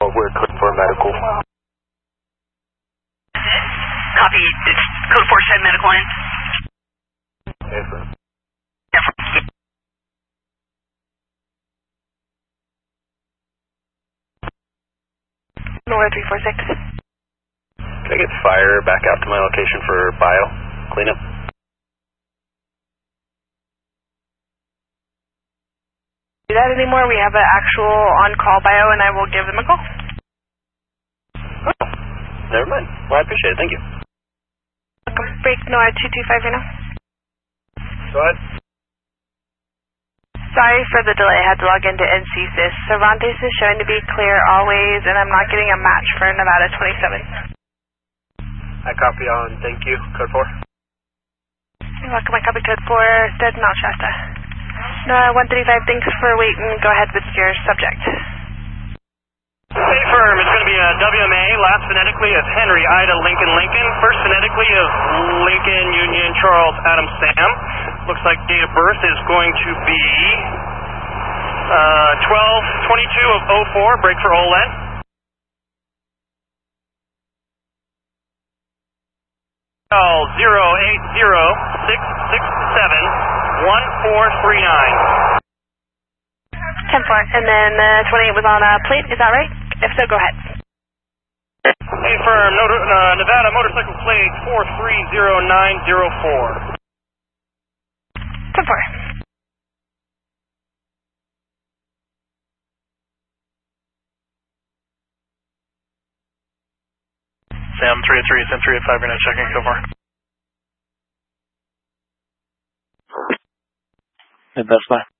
We're code for medical. Copy. It's code 4, send medical in. Yes, sir. Nora 346. Can I get fire back out to my location for bio cleanup? Do that anymore? We have an actual on-call bio, and I will give them a call. Oh, never mind. Well, I appreciate it. Thank you. Welcome. Break Nora 225 right now. Go ahead. Sorry for the delay. I had to log into NCSys. Cervantes is showing to be clear always, and I'm not getting a match for Nevada 27. I copy on. Thank you. Code 4. You're welcome. I copy code 4. Dead Mount Shasta. Nora 135, thanks for waiting. Go ahead with your subject. Affirm, it's going to be a WMA, last phonetically of Henry, Ida, Lincoln, Lincoln. First phonetically of Lincoln, Union, Charles, Adam, Sam. Looks like date of birth is going to be 12/22 of 04, break for Olen. Call 080-667-1439. 10-4, and then 28 was on a plate, is that right? If so, go ahead. Affirm, Nevada motorcycle plate 430904. 10-4. Sam 383, Sam 385, you're not checking so far. That's fine.